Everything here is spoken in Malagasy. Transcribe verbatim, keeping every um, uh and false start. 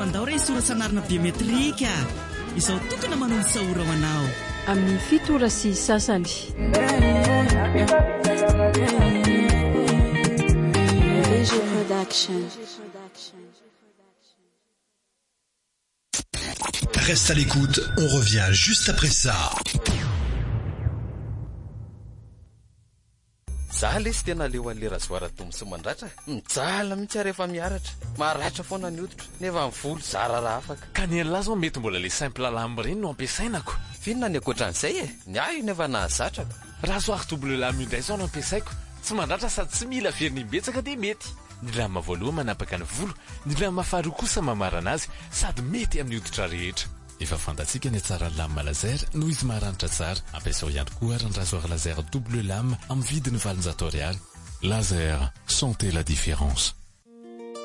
pandao ray sora sanarina biometrika izao tokana manao sahora ho anao amin'ny fitora sy sasany V G Production. Reste à l'écoute, on revient juste après ça. Za lesy tena leo an'le razoaradomo sy mandratra mijala mihitsy rehefa miaratra maratra foana ny hoditra nefa mivolo zara raha afaka ka ny an'la zao mety mbola le simple lamba reny no ampiasainako finona ny akoatran'izay e ny ahy nefa nahazatrako raha soary double lame indray zao no ampiasaiko tsy mandratra sady tsy mila verinimbetsaka dia mety ny lama voalohany manapaka ny volo ny lama faharoa kosa mamarana azy sady mety amin'ny hoditra rehetra efa fantatsika ny tsara lame laser noho izy maharanitra tsara ampiasao ihany koa ary ny rasoir laser double lame amin'ny vidiny valonjato ariary laser sentez la différence.